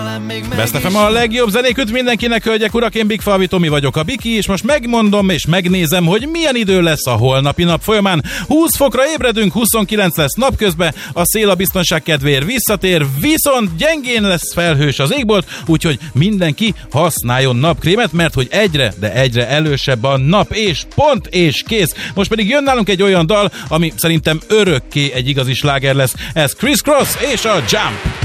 Best FM a legjobb zenék mindenkinek, hölgyek, urak, én Big Falvi Tomi vagyok, a Biki, és most megmondom és megnézem, hogy milyen idő lesz a holnapi nap folyamán. 20 fokra ébredünk, 29 lesz napközben, a szél a biztonság kedvéért visszatér, viszont gyengén lesz felhős az égbolt, úgyhogy mindenki használjon napkrémet, mert hogy egyre elősebb a nap, és pont, és kész. Most pedig jön nálunk egy olyan dal, ami szerintem örökké egy igazi sláger lesz. Ez Criss Cross és a Jump.